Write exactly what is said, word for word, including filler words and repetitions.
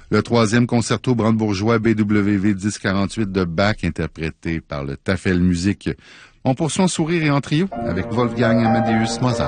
Le troisième concerto brandebourgeois B W V dix quarante-huit de Bach, interprété par le Tafel Musique. On poursuit en sourire et en trio avec Wolfgang Amadeus Mozart.